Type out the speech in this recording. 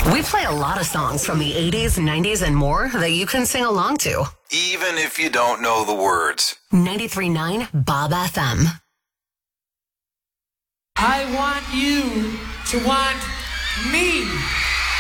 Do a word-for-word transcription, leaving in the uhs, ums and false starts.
We play a lot of songs from the eighties, nineties, and more that you can sing along to. Even if you don't know the words. ninety-three point nine Bob F M. I want you to want me.